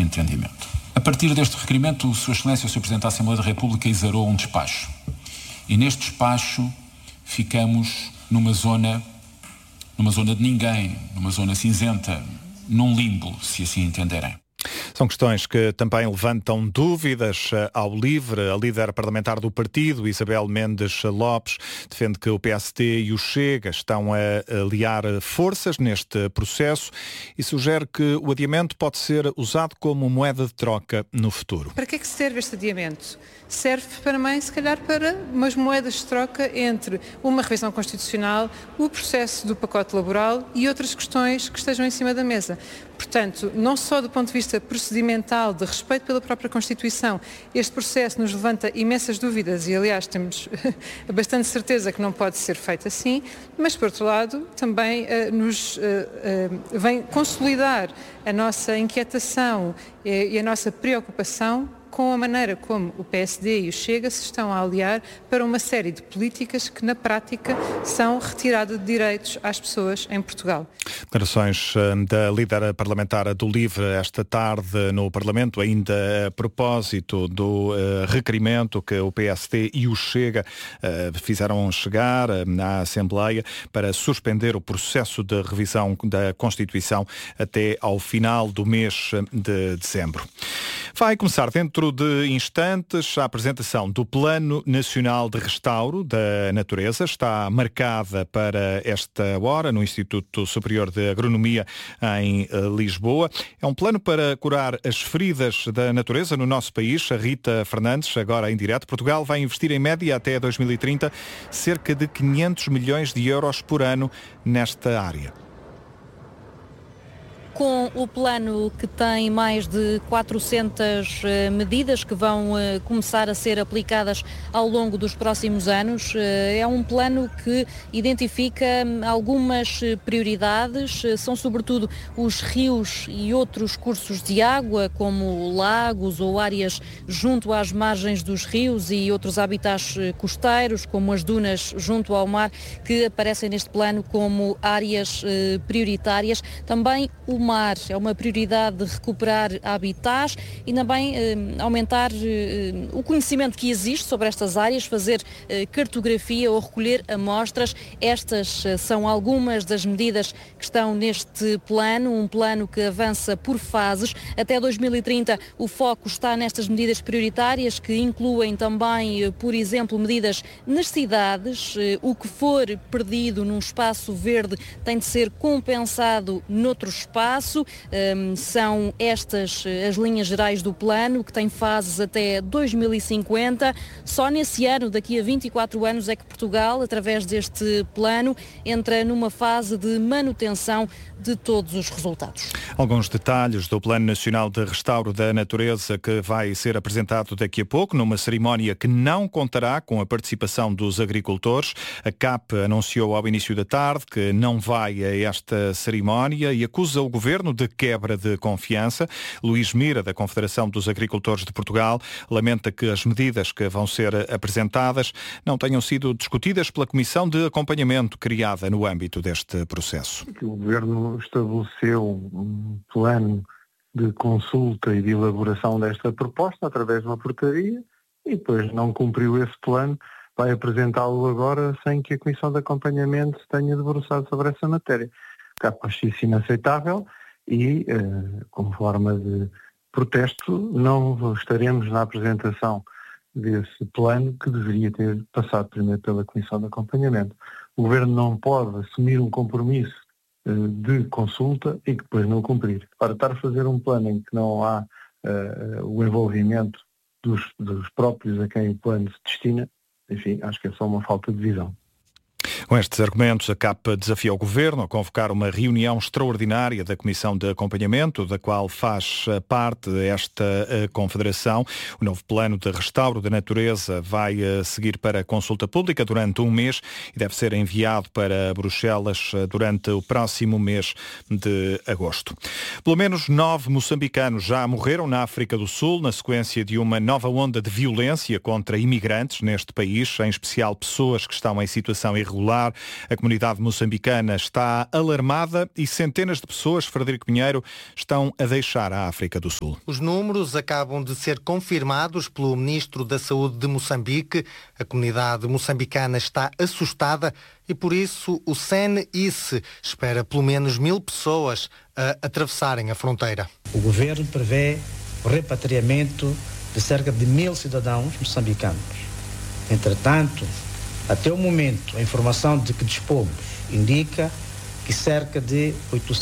entendimento. A partir deste requerimento, Sua Excelência, o Sr. Presidente da Assembleia da República, exarou um despacho. E neste despacho ficamos numa zona de ninguém, numa zona cinzenta, num limbo, se assim entenderem. São questões que também levantam dúvidas ao LIVRE. A líder parlamentar do partido, Isabel Mendes Lopes, defende que o PSD e o Chega estão a aliar forças neste processo e sugere que o adiamento pode ser usado como moeda de troca no futuro. Para que é que serve este adiamento? Serve também, se calhar, para umas moedas de troca entre uma revisão constitucional, o processo do pacote laboral e outras questões que estejam em cima da mesa. Portanto, não só do ponto de vista procedimental, de respeito pela própria Constituição, este processo nos levanta imensas dúvidas e, aliás, temos bastante certeza que não pode ser feito assim, mas, por outro lado, também nos vem consolidar a nossa inquietação e a nossa preocupação com a maneira como o PSD e o Chega se estão a aliar para uma série de políticas que, na prática, são retirada de direitos às pessoas em Portugal. Declarações da líder parlamentar do LIVRE esta tarde no Parlamento, ainda a propósito do requerimento que o PSD e o Chega fizeram chegar à Assembleia para suspender o processo de revisão da Constituição até ao final do mês de dezembro. Vai começar dentro de instantes a apresentação do Plano Nacional de Restauro da Natureza. Está marcada para esta hora no Instituto Superior de Agronomia em Lisboa. É um plano para curar as feridas da natureza no nosso país. A Rita Fernandes, agora em direto. Portugal vai investir em média até 2030 cerca de 500 milhões de euros por ano nesta área. Com o plano que tem mais de 400 medidas que vão começar a ser aplicadas ao longo dos próximos anos, é um plano que identifica algumas prioridades, são sobretudo os rios e outros cursos de água, como lagos ou áreas junto às margens dos rios e outros habitats costeiros, como as dunas junto ao mar, que aparecem neste plano como áreas prioritárias. Também o mar é uma prioridade de recuperar habitats e também aumentar o conhecimento que existe sobre estas áreas, fazer cartografia ou recolher amostras. Estas são algumas das medidas que estão neste plano, um plano que avança por fases. Até 2030 o foco está nestas medidas prioritárias que incluem também, por exemplo, medidas nas cidades. O que for perdido num espaço verde tem de ser compensado noutro espaço. São estas as linhas gerais do plano, que tem fases até 2050. Só nesse ano, daqui a 24 anos, é que Portugal, através deste plano, entra numa fase de manutenção de todos os resultados. Alguns detalhes do Plano Nacional de Restauro da Natureza que vai ser apresentado daqui a pouco, numa cerimónia que não contará com a participação dos agricultores. A CAP anunciou ao início da tarde que não vai a esta cerimónia e acusa o Governo de quebra de confiança. Luís Mira, da Confederação dos Agricultores de Portugal, lamenta que as medidas que vão ser apresentadas não tenham sido discutidas pela Comissão de Acompanhamento criada no âmbito deste processo. O Governo estabeleceu um plano de consulta e de elaboração desta proposta através de uma portaria e depois não cumpriu esse plano, vai apresentá-lo agora sem que a Comissão de Acompanhamento se tenha debruçado sobre essa matéria. Acho isso inaceitável e, como forma de protesto, não estaremos na apresentação desse plano que deveria ter passado primeiro pela Comissão de Acompanhamento. O Governo não pode assumir um compromisso de consulta e que depois não cumprir. Para estar a fazer um plano em que não há o envolvimento dos próprios a quem o plano se destina, enfim, acho que é só uma falta de visão. Com estes argumentos, a CAP desafia o Governo a convocar uma reunião extraordinária da Comissão de Acompanhamento, da qual faz parte esta Confederação. O novo Plano de Restauro da Natureza vai seguir para consulta pública durante um mês e deve ser enviado para Bruxelas durante o próximo mês de agosto. Pelo menos 9 moçambicanos já morreram na África do Sul na sequência de uma nova onda de violência contra imigrantes neste país, em especial pessoas que estão em situação irregular. irregular. A comunidade moçambicana está alarmada e centenas de pessoas, Frederico Pinheiro, estão a deixar a África do Sul. Os números acabam de ser confirmados pelo Ministro da Saúde de Moçambique. A comunidade moçambicana está assustada e, por isso, o CNIS espera pelo menos 1000 pessoas a atravessarem a fronteira. O governo prevê o repatriamento de cerca de 1000 cidadãos moçambicanos. Entretanto, até o momento, a informação de que dispomos indica que cerca de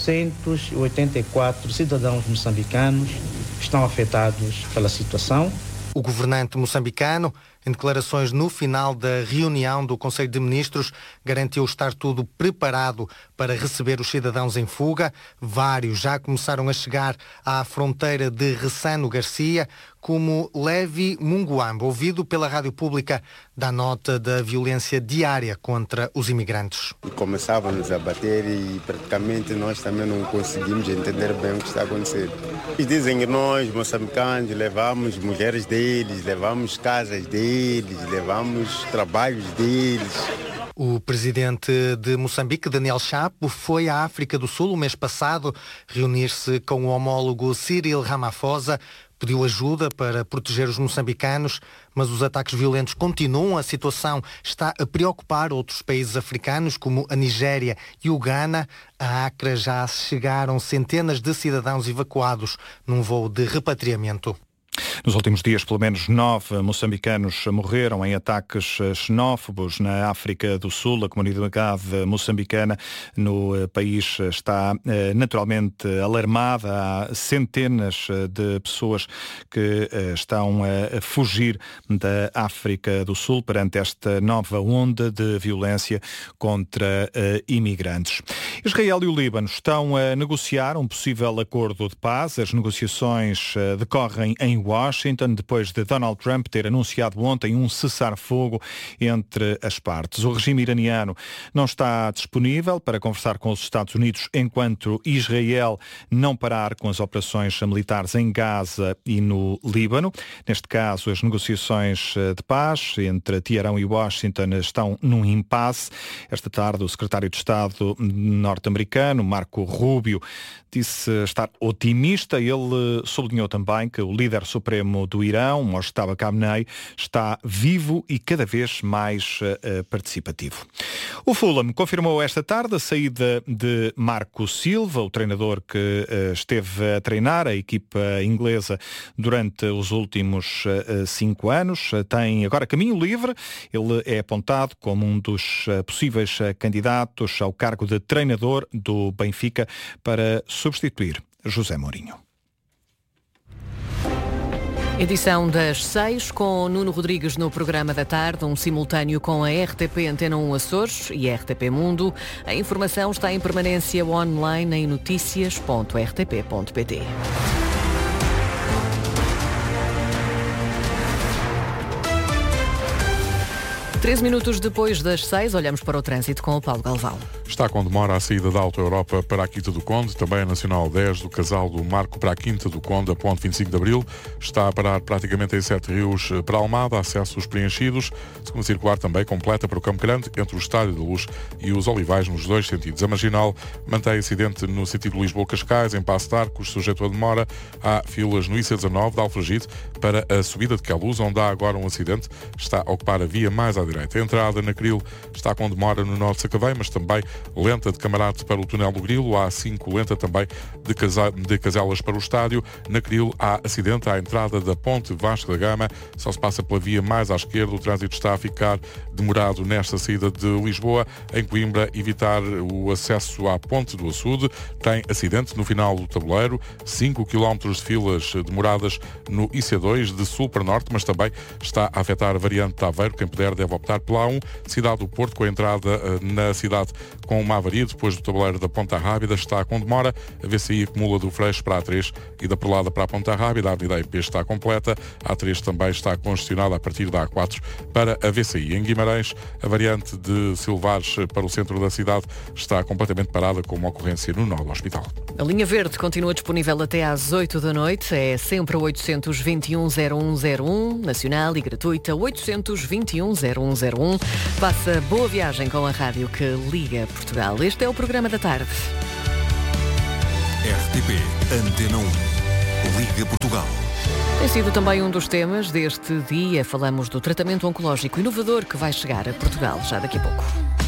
884 cidadãos moçambicanos estão afetados pela situação. O governante moçambicano, em declarações no final da reunião do Conselho de Ministros, garantiu estar tudo preparado para receber os cidadãos em fuga. Vários já começaram a chegar à fronteira de Ressano Garcia, como Levi Munguambo, ouvido pela rádio pública, dá nota da violência diária contra os imigrantes. Começavam-nos a bater e praticamente nós também não conseguimos entender bem o que está acontecendo. Eles dizem que nós, moçambicanos, levamos mulheres deles, levamos casas deles, levamos trabalhos deles. O presidente de Moçambique, Daniel Chapo, foi à África do Sul o mês passado reunir-se com o homólogo Cyril Ramaphosa. Pediu ajuda para proteger os moçambicanos, mas os ataques violentos continuam. A situação está a preocupar outros países africanos, como a Nigéria e o Ghana. A Acre já chegaram centenas de cidadãos evacuados num voo de repatriamento. Nos últimos dias, pelo menos 9 moçambicanos morreram em ataques xenófobos na África do Sul. A comunidade moçambicana no país está naturalmente alarmada. Há centenas de pessoas que estão a fugir da África do Sul perante esta nova onda de violência contra imigrantes. Israel e o Líbano estão a negociar um possível acordo de paz. As negociações decorrem em Washington, depois de Donald Trump ter anunciado ontem um cessar-fogo entre as partes. O regime iraniano não está disponível para conversar com os Estados Unidos enquanto Israel não parar com as operações militares em Gaza e no Líbano. Neste caso, as negociações de paz entre Teherão e Washington estão num impasse. Esta tarde, o secretário de Estado norte-americano, Marco Rubio, disse estar otimista. Ele sublinhou também que o líder supremo do Irão, Mojtaba Khamenei, está vivo e cada vez mais participativo. O Fulham confirmou esta tarde a saída de Marco Silva, o treinador que esteve a treinar a equipa inglesa durante os últimos 5 anos. Tem agora caminho livre. Ele é apontado como um dos possíveis candidatos ao cargo de treinador do Benfica para substituir José Mourinho. Edição das 6, com Nuno Rodrigues no programa da tarde, um simultâneo com a RTP Antena 1 Açores e a RTP Mundo. A informação está em permanência online em noticias.rtp.pt. 13 minutos depois das 6, olhamos para o trânsito com o Paulo Galvão. Está com demora a saída da Auto Europa para a Quinta do Conde, também a Nacional 10 do Casal do Marco para a Quinta do Conde, a ponte 25 de Abril. Está a parar praticamente em 7 Rios para Almada, acessos preenchidos. Segunda circular também completa para o Campo Grande, entre o Estádio da Luz e os Olivais, nos dois sentidos. A Marginal mantém acidente no sentido Lisboa-Cascais, em Passo de Arcos, sujeito a demora. Há filas no IC19 de Alfragide para a subida de Queluz, onde há agora um acidente. Está a ocupar a via mais à direita. A entrada na Cril está com demora no Norte de Sacavém, mas também lenta de Camarate para o túnel do Grilo. Há 5 lenta também de Caselas para o estádio. Na Cril há acidente à entrada da Ponte Vasco da Gama. Só se passa pela via mais à esquerda. O trânsito está a ficar demorado nesta saída de Lisboa. Em Coimbra, evitar o acesso à Ponte do Açude. Tem acidente no final do tabuleiro. 5 km de filas demoradas no IC2 de sul para norte, mas também está a afetar a variante de Aveiro. Quem puder deve optar pela A1. Cidade do Porto, com a entrada na cidade com uma avaria depois do tabuleiro da Ponta Rábida, está com demora. A VCI acumula do Freixo para a A3 e da Perlada para a Ponta Rábida. A Avenida IP está completa. A A3 também está congestionada a partir da A4 para a VCI. Em Guimarães, a variante de Silvares para o centro da cidade está completamente parada, com uma ocorrência no nó do hospital. A linha verde continua disponível até às 8 da noite. É sempre 821-0101, nacional e gratuita, 821-0101. Passa boa viagem com a rádio que liga Portugal. Este é o programa da tarde. RTP Antena 1, Liga Portugal. Tem sido também um dos temas deste dia. Falamos do tratamento oncológico inovador que vai chegar a Portugal já daqui a pouco.